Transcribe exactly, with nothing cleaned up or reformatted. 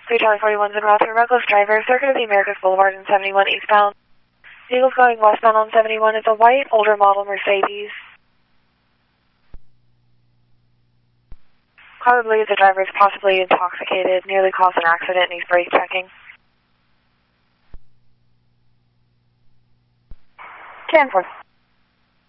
three Charlie forty-one is en route to a reckless driver, Circuit of the Americas Boulevard in seventy-one eastbound. Vehicles going westbound on seventy-one is a white, older model Mercedes. Car believes the driver is possibly intoxicated, nearly caused an accident, and he's brake checking. ten four.